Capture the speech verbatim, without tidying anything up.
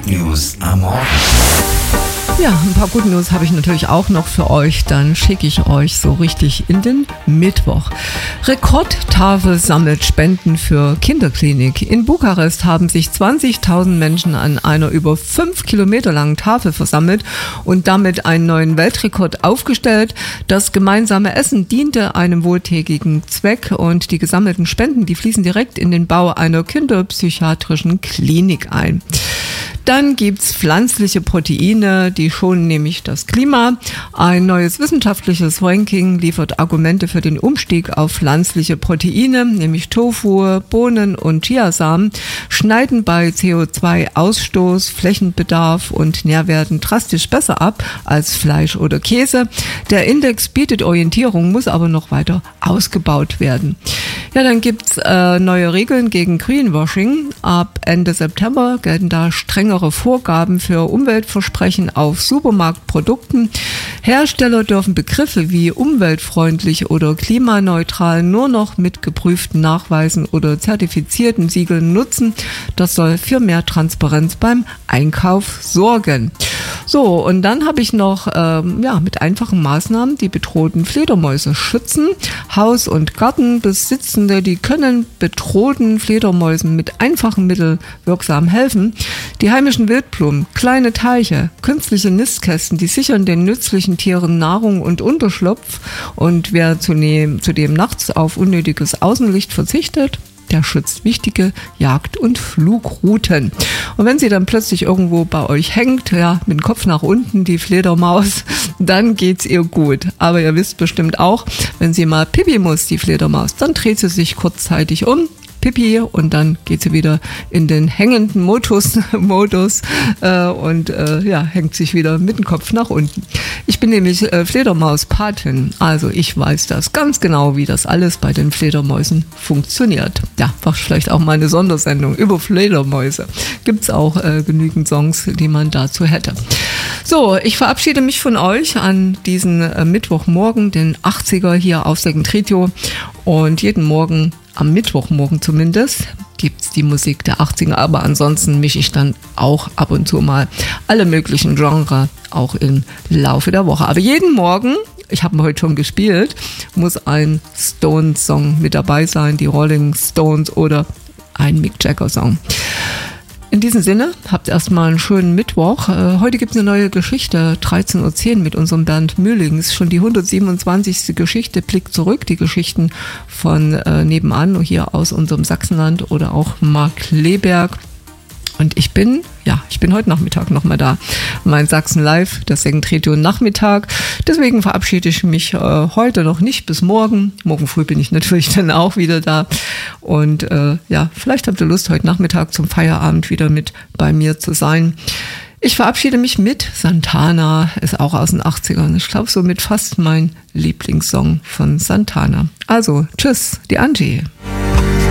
Good News am Morgen. Ja, ein paar Good News habe ich natürlich auch noch für euch. Dann schicke ich euch so richtig in den Mittwoch. Rekordtafel sammelt Spenden für Kinderklinik. In Bukarest haben sich zwanzigtausend Menschen an einer über fünf Kilometer langen Tafel versammelt und damit einen neuen Weltrekord aufgestellt. Das gemeinsame Essen diente einem wohltätigen Zweck und die gesammelten Spenden, die fließen direkt in den Bau einer kinderpsychiatrischen Klinik ein. Dann gibt's pflanzliche Proteine, die schonen nämlich das Klima. Ein neues wissenschaftliches Ranking liefert Argumente für den Umstieg auf pflanzliche Proteine, nämlich Tofu, Bohnen und Chiasamen, schneiden bei C O zwei Ausstoß, Flächenbedarf und Nährwerten drastisch besser ab als Fleisch oder Käse. Der Index bietet Orientierung, muss aber noch weiter ausgebaut werden. Ja, dann gibt's äh, neue Regeln gegen Greenwashing. Ab Ende September gelten da strengere Vorgaben für Umweltversprechen auf Supermarktprodukten. Hersteller dürfen Begriffe wie umweltfreundlich oder klimaneutral nur noch mit geprüften Nachweisen oder zertifizierten Siegeln nutzen. Das soll für mehr Transparenz beim Einkauf sorgen. So, und dann habe ich noch ähm, ja, mit einfachen Maßnahmen die bedrohten Fledermäuse schützen. Haus- und Gartenbesitzende, die können bedrohten Fledermäusen mit einfachen Mitteln wirksam helfen. Die heimischen Wildblumen, kleine Teiche, künstliche Nistkästen, die sichern den nützlichen Tieren Nahrung und Unterschlupf. Und wer zudem, zudem nachts auf unnötiges Außenlicht verzichtet, der schützt wichtige Jagd- und Flugrouten. Und wenn sie dann plötzlich irgendwo bei euch hängt, ja, mit dem Kopf nach unten, die Fledermaus, dann geht's ihr gut. Aber ihr wisst bestimmt auch, wenn sie mal pipi muss, die Fledermaus, dann dreht sie sich kurzzeitig um, Pipi, und dann geht sie wieder in den hängenden Modus, Modus äh, und äh, ja, hängt sich wieder mit dem Kopf nach unten. Ich bin nämlich äh, Fledermauspatin, also ich weiß das ganz genau, wie das alles bei den Fledermäusen funktioniert. Ja, mach vielleicht auch mal eine Sondersendung über Fledermäuse. Gibt's auch äh, genügend Songs, die man dazu hätte. So, ich verabschiede mich von euch an diesen äh, Mittwochmorgen, den achtziger hier auf Second Radio, und jeden Morgen, am Mittwochmorgen zumindest, gibt's die Musik der achtziger, aber ansonsten mische ich dann auch ab und zu mal alle möglichen Genres, auch im Laufe der Woche. Aber jeden Morgen, ich habe ihn heute schon gespielt, muss ein Stones-Song mit dabei sein, die Rolling Stones oder ein Mick Jagger-Song. In diesem Sinne, habt erstmal einen schönen Mittwoch. Äh, heute gibt es eine neue Geschichte, dreizehn Uhr zehn mit unserem Bernd Mühlings. Schon die hundertsiebenundzwanzigste Geschichte, Blick zurück, die Geschichten von äh, nebenan, hier aus unserem Sachsenland oder auch Markkleeberg. Und ich bin, ja, ich bin heute Nachmittag nochmal da. Mein Sachsen Live, das Second Radio Nachmittag. Deswegen verabschiede ich mich äh, heute noch nicht bis morgen. Morgen früh bin ich natürlich dann auch wieder da. Und äh, ja, vielleicht habt ihr Lust, heute Nachmittag zum Feierabend wieder mit bei mir zu sein. Ich verabschiede mich mit Santana, ist auch aus den achtzigern. Ich glaube, somit fast mein Lieblingssong von Santana. Also, tschüss, die Angie.